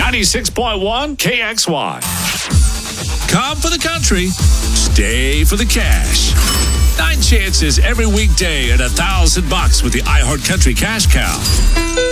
96.1 KXY. Come for the country, stay for the cash. 9 chances every weekday at $1,000 with the iHeart Country Cash Cow.